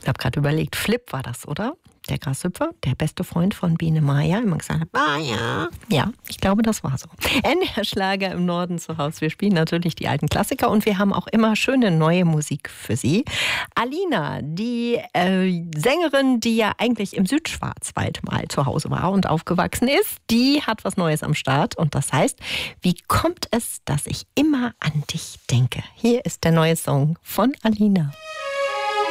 Ich habe gerade überlegt, Flip war das, oder? Der Grashüpfer, der beste Freund von Biene Maya, immer gesagt hat, Maya. Ja, ich glaube, das war so. NDR-Schlager im Norden zu Hause. Wir spielen natürlich die alten Klassiker und wir haben auch immer schöne neue Musik für Sie. Alina, die Sängerin, die ja eigentlich im Südschwarzwald mal zu Hause war und aufgewachsen ist, die hat was Neues am Start. Und das heißt, wie kommt es, dass ich immer an dich denke? Hier ist der neue Song von Alina.